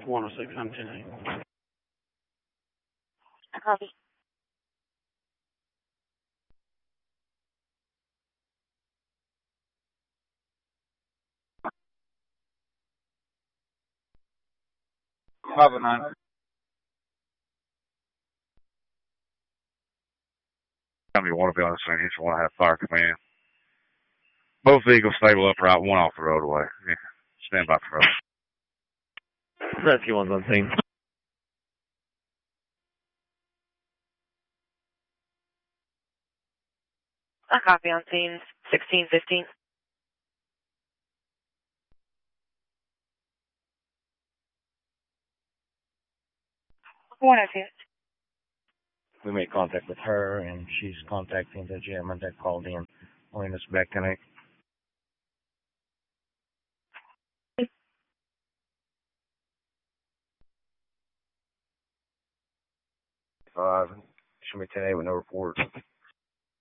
106, I'm 10-8. Copy. Cover 9. Time you want to be on the scene, you want to have fire command. Both vehicles stable upright, one off the roadway. Yeah. Stand by for us. Rescue 1's on scene. A copy on scene 1615. One of you. We made contact with her, and she's contacting the gentleman that called in. When it's back connect. 5. Show me 10-8 with no report.